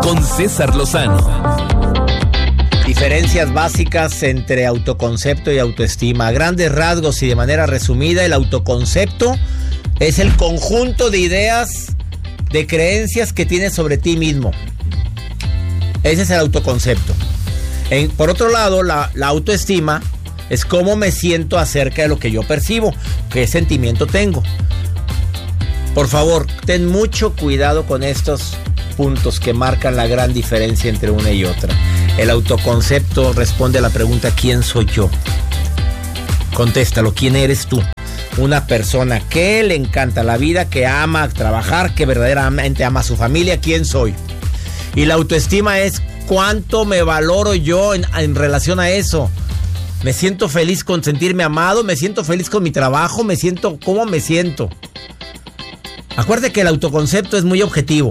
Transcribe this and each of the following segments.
con César Lozano. Diferencias básicas entre autoconcepto y autoestima. A grandes rasgos y de manera resumida, el autoconcepto es el conjunto de ideas, de creencias que tienes sobre ti mismo. Ese es el autoconcepto. Por otro lado, la autoestima es cómo me siento acerca de lo que yo percibo, qué sentimiento tengo. Por favor, ten mucho cuidado con estos puntos que marcan la gran diferencia entre una y otra. El autoconcepto responde a la pregunta ¿quién soy yo? Contéstalo, ¿quién eres tú? Una persona que le encanta la vida, que ama trabajar, que verdaderamente ama a su familia, ¿quién soy? Y la autoestima es cuánto me valoro yo en relación a eso. Me siento feliz con sentirme amado, me siento feliz con mi trabajo, ¿cómo me siento? Acuérdate que el autoconcepto es muy objetivo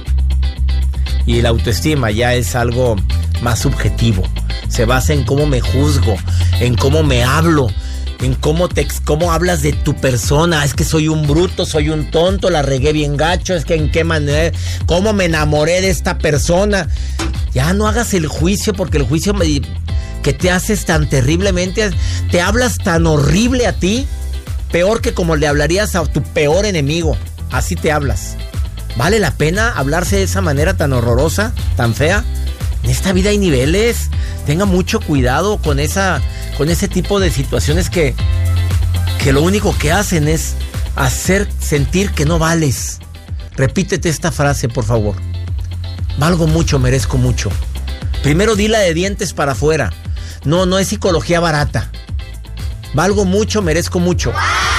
y la autoestima ya es algo más subjetivo. Se basa en cómo me juzgo, en cómo me hablo, en cómo hablas de tu persona. Es que soy un bruto, soy un tonto, la regué bien gacho, es que en qué manera, cómo me enamoré de esta persona. Ya no hagas el juicio, porque el juicio que te haces tan terriblemente, te hablas tan horrible a ti, peor que como le hablarías a tu peor enemigo. Así te hablas. ¿Vale la pena hablarse de esa manera tan horrorosa, tan fea? En esta vida hay niveles. Tenga mucho cuidado con ese tipo de situaciones que lo único que hacen es hacer sentir que no vales. Repítete esta frase, por favor. Valgo mucho, merezco mucho. Primero dila de dientes para afuera. No es psicología barata. Valgo mucho, merezco mucho.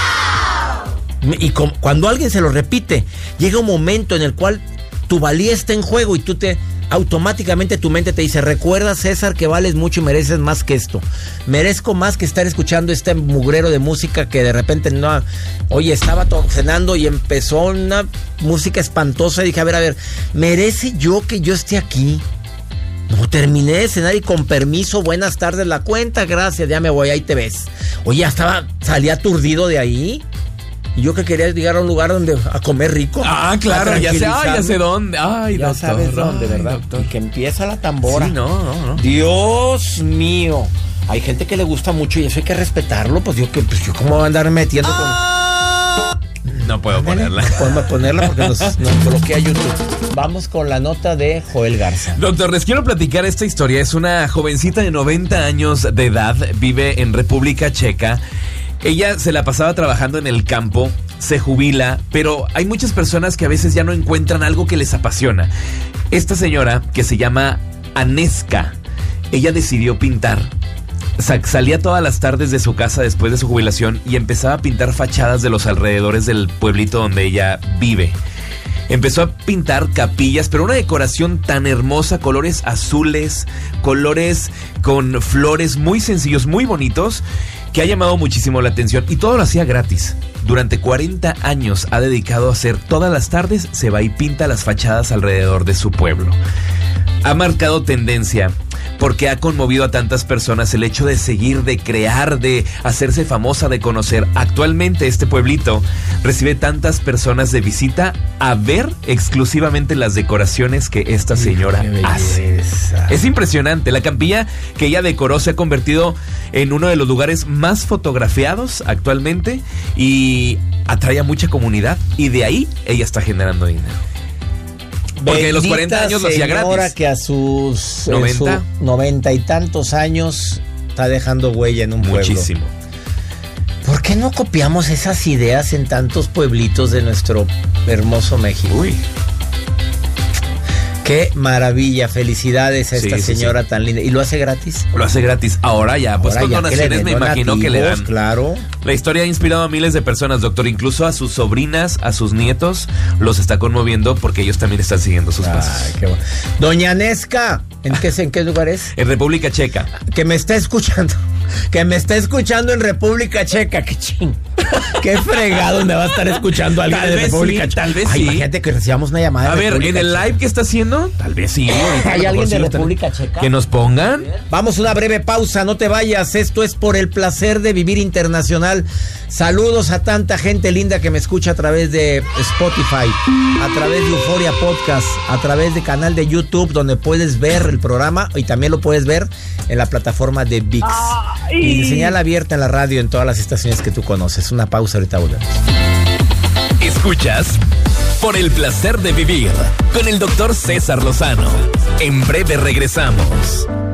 Y cuando alguien se lo repite, llega un momento en el cual tu valía está en juego y automáticamente tu mente te dice: recuerda, César, que vales mucho y mereces más que esto. Merezco más que estar escuchando este mugrero de música que de repente no. Oye, estaba cenando y empezó una música espantosa y dije, a ver, ¿merece yo que yo esté aquí? No, terminé de cenar y con permiso, buenas tardes, la cuenta, gracias, ya me voy, ahí te ves. Oye, salí aturdido de ahí. Y yo que quería llegar a un lugar a comer rico. Ah, claro, ya sé dónde. Ay, ya doctor, sabes dónde, ¿verdad? Doctor. Y que empieza la tambora. Sí, no. Dios mío. Hay gente que le gusta mucho y eso hay que respetarlo. Pues yo cómo voy a andar metiendo con... No puedo ponerla. No podemos ponerla porque nos bloquea YouTube. Vamos con la nota de Joel Garza. Doctor, les quiero platicar esta historia. Es una jovencita de 90 años de edad. Vive en República Checa. Ella se la pasaba trabajando en el campo, se jubila, pero hay muchas personas que a veces ya no encuentran algo que les apasiona. Esta señora, que se llama Aneska, ella decidió pintar. Salía todas las tardes de su casa después de su jubilación y empezaba a pintar fachadas de los alrededores del pueblito donde ella vive. Empezó a pintar capillas, pero una decoración tan hermosa, colores azules, colores con flores muy sencillos, muy bonitos, que ha llamado muchísimo la atención, y todo lo hacía gratis. Durante 40 años ha dedicado a hacer todas las tardes, se va y pinta las fachadas alrededor de su pueblo. Ha marcado tendencia porque ha conmovido a tantas personas el hecho de seguir, de crear, de hacerse famosa, de conocer. Actualmente este pueblito recibe tantas personas de visita a ver exclusivamente las decoraciones que esta señora hace. Es impresionante. La capilla que ella decoró se ha convertido en uno de los lugares más fotografiados actualmente y atrae a mucha comunidad, y de ahí ella está generando dinero. Porque los 40 años lo hacía gratis. Ahora que a sus 90 y tantos años está dejando huella en un pueblo. Muchísimo. ¿Por qué no copiamos esas ideas en tantos pueblitos de nuestro hermoso México? Uy. Qué maravilla, felicidades a esta señora tan linda. ¿Y lo hace gratis? Lo hace gratis. Ahora ya, pues con donaciones me imagino que le dan. Claro. La historia ha inspirado a miles de personas, doctor. Incluso a sus sobrinas, a sus nietos, los está conmoviendo porque ellos también están siguiendo sus pasos. Qué bueno. Doña Aneska, ¿en qué lugar es? En República Checa. Que me está escuchando. Que me está escuchando en República Checa. Qué ching. Qué fregado me va a estar escuchando alguien de República Checa. Tal vez Ay, sí. Imagínate que recibamos una llamada. A de ver, en República el Checa. live que está haciendo, tal vez sí. ¿Hay alguien de República Checa? Que nos pongan. Vamos a una breve pausa, no te vayas. Esto es Por el Placer de Vivir Internacional. Saludos a tanta gente linda que me escucha a través de Spotify, a través de Euforia Podcast, a través de canal de YouTube, donde puedes ver el programa y también lo puedes ver en la plataforma de ViX. Y señal abierta en la radio en todas las estaciones que tú conoces. Una pausa, ahorita volvemos. Escuchas Por el Placer de Vivir con el doctor César Lozano. En breve regresamos.